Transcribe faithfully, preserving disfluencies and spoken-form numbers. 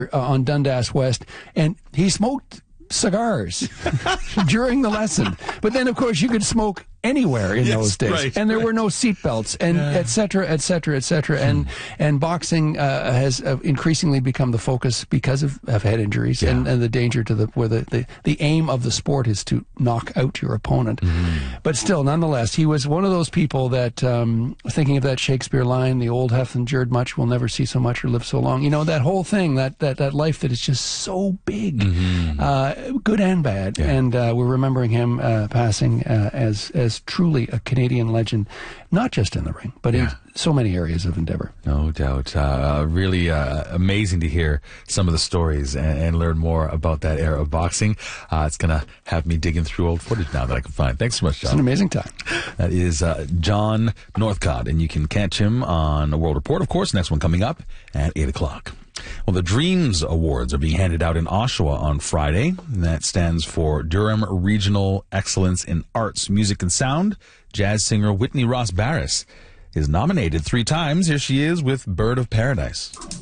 uh, on Dundas West, and he smoked cigars during the lesson. But then, of course, you could smoke anywhere in yes, those days, right, and there right. were no seatbelts, and yeah. et cetera, et cetera, et cetera. Hmm. And and boxing uh, has uh, increasingly become the focus because of, of head injuries yeah. and, and the danger to the where the, the the aim of the sport is to knock out your opponent. Mm-hmm. But still, nonetheless, he was one of those people that um, thinking of that Shakespeare line, "The old hath endured much, will never see so much or live so long." You know, that whole thing, that that that life that is just so big, mm-hmm. uh, good and bad. Yeah. And uh, we're remembering him uh, passing uh, as as truly a Canadian legend, not just in the ring, but yeah. in so many areas of endeavor. No doubt. Uh, really uh, amazing to hear some of the stories and, and learn more about that era of boxing. Uh, it's going to have me digging through old footage now that I can find. Thanks so much, John. It's an amazing time. That is uh, John Northcott, and you can catch him on World Report, of course. Next one coming up at eight o'clock. Well, the Dreams Awards are being handed out in Oshawa on Friday. And that stands for Durham Regional Excellence in Arts, Music, and Sound. Jazz singer Whitney Ross Barris is nominated three times. Here she is with Bird of Paradise.